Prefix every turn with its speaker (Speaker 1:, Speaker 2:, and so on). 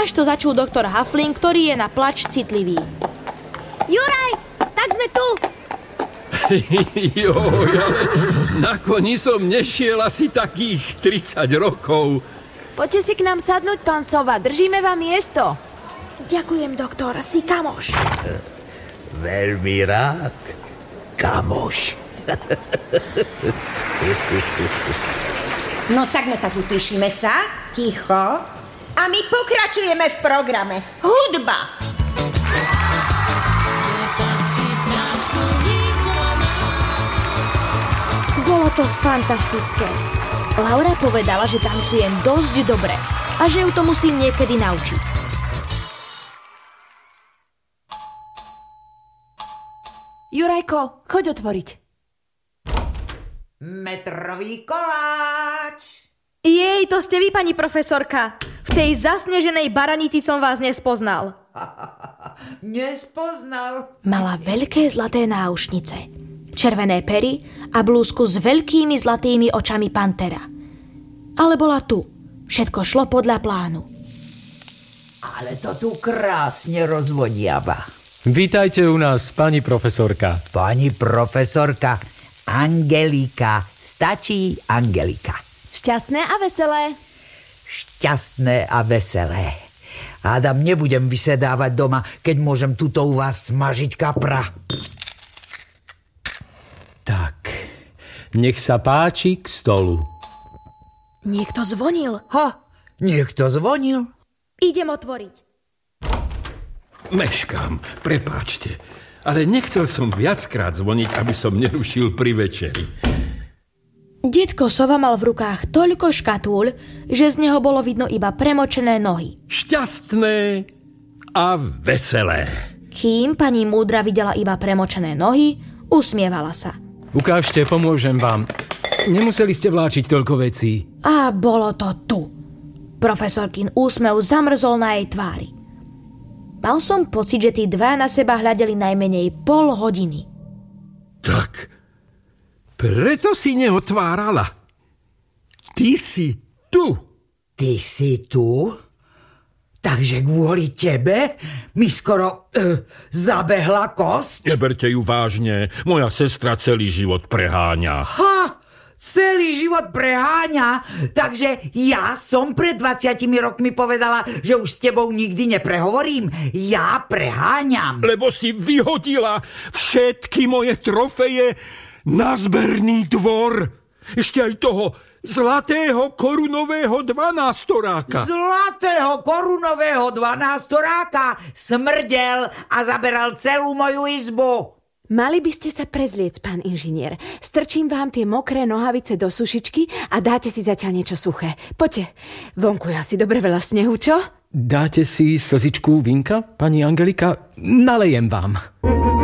Speaker 1: Až to začul doktor Huffling, ktorý je na plač citlivý.
Speaker 2: Juraj, tak sme tu.
Speaker 3: Joj, ale na koni som nešiel asi takých 30 rokov.
Speaker 4: Poďte si k nám sadnúť, pán Sova. Držíme vám miesto.
Speaker 1: Ďakujem, doktor, si kamoš.
Speaker 5: Veľmi rád, kamoš.
Speaker 6: No tak utišíme sa, ticho. A my pokračujeme v programe. Hudba!
Speaker 1: Bolo to fantastické. Laura povedala, že tancujem dosť dobre a že ju to musím niekedy naučiť.
Speaker 4: Jurajko, choď otvoriť.
Speaker 7: Metrový koláč.
Speaker 1: Jej, to ste vy, pani profesorka. V tej zasneženej baranici som vás nespoznal.
Speaker 7: Nespoznal.
Speaker 1: Mala veľké zlaté náušnice, červené pery a blúzku s veľkými zlatými očami pantera. Ale bola tu. Všetko šlo podľa plánu.
Speaker 7: Ale to tu krásne rozvodiava.
Speaker 8: Vítajte u nás, pani profesorka.
Speaker 7: Pani profesorka Angelika. Stačí Angelika.
Speaker 4: Šťastné a veselé.
Speaker 7: Šťastné a veselé. Hádam, nebudem vysedávať doma, keď môžem tuto u vás smažiť kapra.
Speaker 8: Tak, nech sa páči k stolu.
Speaker 1: Niekto zvonil.
Speaker 7: Niekto zvonil?
Speaker 1: Idem otvoriť.
Speaker 3: Meškám, prepáčte, ale nechcel som viackrát zvoniť, aby som nerušil pri večeri.
Speaker 1: Detko Sova mal v rukách toľko škatúľ, že z neho bolo vidno iba premočené nohy.
Speaker 3: Šťastné a veselé.
Speaker 1: Kým pani múdra videla iba premočené nohy, usmievala sa.
Speaker 8: Ukážte, pomôžem vám. Nemuseli ste vláčiť toľko vecí.
Speaker 1: A bolo to tu. Profesorkin úsmev zamrzol na jej tvári. Mal som pocit, že tí dva na seba hľadeli najmenej pol hodiny.
Speaker 3: Tak, preto si neotvárala. Ty si tu.
Speaker 7: Ty si tu? Takže kvôli tebe mi skoro zabehla kosť?
Speaker 3: Neberte ju vážne. Moja sestra celý život preháňa.
Speaker 7: Celý život preháňa? Takže ja som pred 20 rokmi povedala, že už s tebou nikdy neprehovorím. Ja preháňam.
Speaker 3: Lebo si vyhodila všetky moje trofeje na zberný dvor. Ešte aj toho zlatého korunového 12-storáka.
Speaker 7: Zlatého korunového 12-storáka smrdel a zaberal celú moju izbu.
Speaker 4: Mali by ste sa prezliec, pán inžinier. Strčím vám tie mokré nohavice do sušičky a dáte si zatiaľ niečo suché. Poďte, vonku je asi dobre veľa snehu, čo?
Speaker 8: Dáte si slzičku vínka, pani Angelika? Nalejem vám.